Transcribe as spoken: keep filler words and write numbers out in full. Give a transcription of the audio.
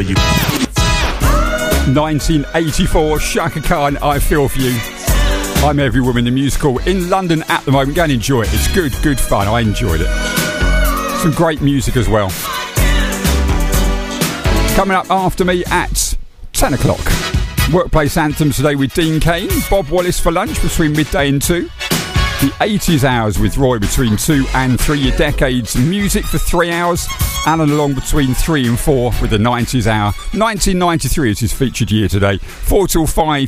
you. nineteen eighty-four, Shaka Khan, I Feel For You. I'm Every Woman, the musical, in London at the moment. Go and enjoy it. It's good, good fun. I enjoyed it. Some great music as well. Coming up after me at ten o'clock. Workplace Anthems today with Dean Kane. Bob Wallace for lunch between midday and two. The eighties hours with Roy between two and three. Your decades music for three hours. Alan along between three and four with the nineties hour. nineteen ninety-three is his featured year today. Four till five.